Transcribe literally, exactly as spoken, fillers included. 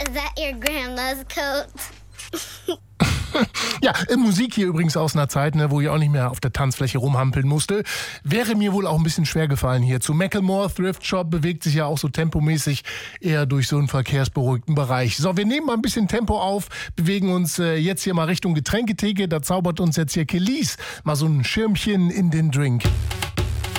Is that your grandma's coat? Ja, Musik hier übrigens aus einer Zeit, ne, wo ich auch nicht mehr auf der Tanzfläche rumhampeln musste. Wäre mir wohl auch ein bisschen schwer gefallen hier. Zu Macklemore Thrift Shop bewegt sich ja auch so tempomäßig eher durch so einen verkehrsberuhigten Bereich. So, wir nehmen mal ein bisschen Tempo auf, bewegen uns äh, jetzt hier mal Richtung Getränketheke. Da zaubert uns jetzt hier Kelis mal so ein Schirmchen in den Drink.